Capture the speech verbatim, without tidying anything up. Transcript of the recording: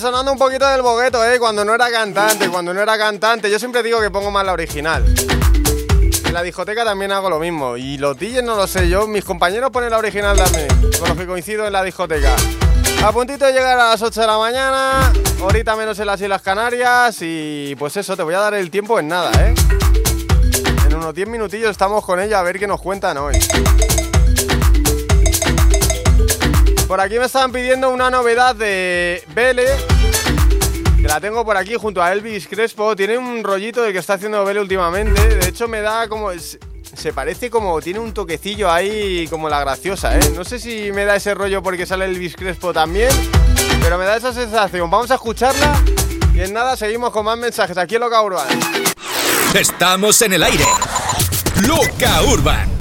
sonando un poquito del Bogueto, ¿eh? Cuando no era cantante, cuando no era cantante. Yo siempre digo que pongo más la original. En la discoteca también hago lo mismo. Y los D Js no lo sé yo. Mis compañeros ponen la original también, con los que coincido en la discoteca. A puntito de llegar a las ocho de la mañana. Ahorita menos en las Islas Canarias. Y pues eso, te voy a dar el tiempo en nada, ¿eh? En unos diez minutillos estamos con ella a ver qué nos cuentan hoy. Por aquí me estaban pidiendo una novedad de Vele, que la tengo por aquí junto a Elvis Crespo. Tiene un rollito de que está haciendo Vele últimamente. De hecho me da como... Se parece como... Tiene un toquecillo ahí como la graciosa, ¿eh? No sé si me da ese rollo porque sale Elvis Crespo también, pero me da esa sensación. Vamos a escucharla y en nada seguimos con más mensajes aquí en Loca Urban. Estamos en el aire. Loca Urban.